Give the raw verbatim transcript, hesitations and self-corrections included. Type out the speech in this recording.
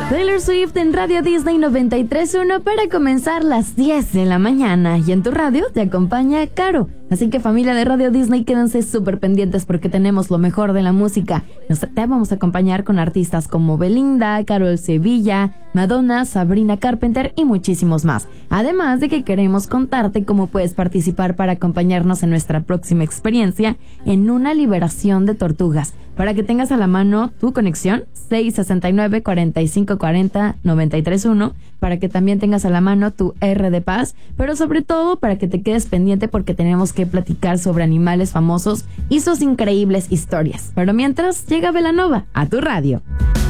Taylor Swift en Radio Disney noventa y tres punto uno para comenzar las diez de la mañana. Y en tu radio te acompaña Caro. Así que familia de Radio Disney, quédense súper pendientes porque tenemos lo mejor de la música. Nos te vamos a acompañar con artistas como Belinda, Karol Sevilla, Madonna, Sabrina Carpenter y muchísimos más. Además de que queremos contarte cómo puedes participar para acompañarnos en nuestra próxima experiencia en una liberación de tortugas. Para que tengas a la mano tu conexión seis sesenta y nueve, cuarenta y cinco cuarenta, noventa y tres uno, para que también tengas a la mano tu R de Paz, pero sobre todo para que te quedes pendiente porque tenemos que platicar sobre animales famosos y sus increíbles historias. Pero mientras, llega Belanova a tu radio.